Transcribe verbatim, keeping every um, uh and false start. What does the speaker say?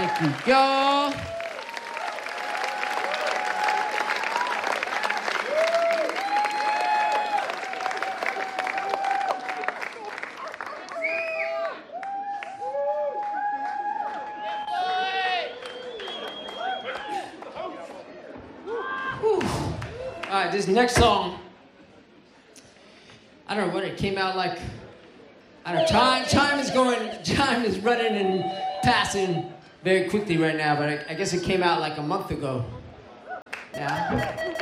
Thank you, y'all. All right, this next song, I don't know what it came out like. I don't know, time, time is going, time is running and passing very quickly right now, but I, I guess it came out like a month ago. Yeah.